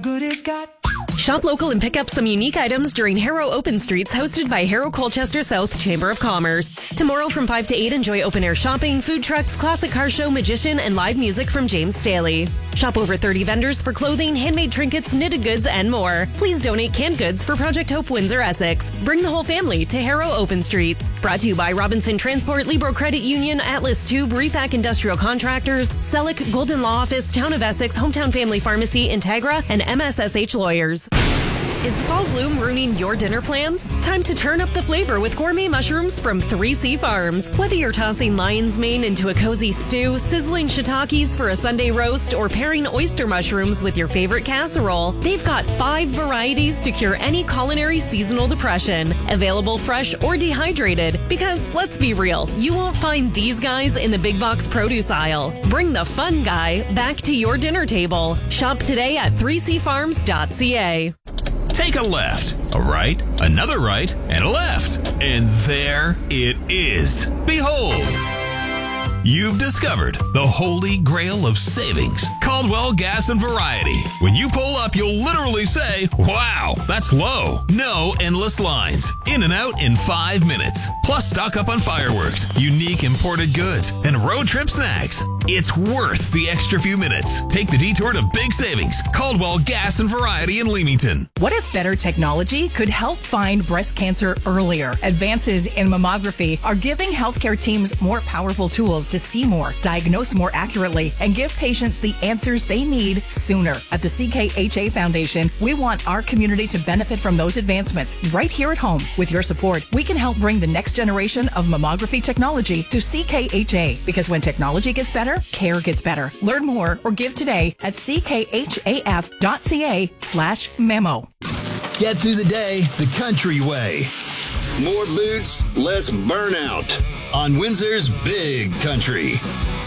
good it's got. Shop local and pick up some unique items during Harrow Open Streets hosted by Harrow Colchester South Chamber of Commerce. Tomorrow from 5 to 8, enjoy open-air shopping, food trucks, classic car show, magician, and live music from James Staley. Shop over 30 vendors for clothing, handmade trinkets, knitted goods, and more. Please donate canned goods for Project Hope Windsor, Essex. Bring the whole family to Harrow Open Streets. Brought to you by Robinson Transport, Libro Credit Union, Atlas Tube, Refac Industrial Contractors, Selleck, Golden Law Office, Town of Essex, Hometown Family Pharmacy, Integra, and MSSH Lawyers. Is the fall gloom ruining your dinner plans? Time to turn up the flavor with gourmet mushrooms from 3C Farms. Whether you're tossing lion's mane into a cozy stew, sizzling shiitakes for a Sunday roast, or pairing oyster mushrooms with your favorite casserole, they've got 5 varieties to cure any culinary seasonal depression. Available fresh or dehydrated. Because, let's be real, you won't find these guys in the big box produce aisle. Bring the fun guy back to your dinner table. Shop today at 3cfarms.ca. Take a left, a right, another right, and a left. And there it is. Behold! You've discovered the holy grail of savings, Caldwell Gas and Variety. When you pull up, you'll literally say, wow, that's low. No endless lines. In and out in 5 minutes. Plus stock up on fireworks, unique imported goods, and road trip snacks. It's worth the extra few minutes. Take the detour to big savings, Caldwell Gas and Variety in Leamington. What if better technology could help find breast cancer earlier? Advances in mammography are giving healthcare teams more powerful tools to see more, diagnose more accurately, and give patients the answers they need sooner. At the CKHA Foundation, we want our community to benefit from those advancements right here at home. With your support, we can help bring the next generation of mammography technology to CKHA, because when technology gets better, care gets better. Learn more or give today at ckhaf.ca/memo. Get through the day the country way. More boots, less burnout on Windsor's Big Country.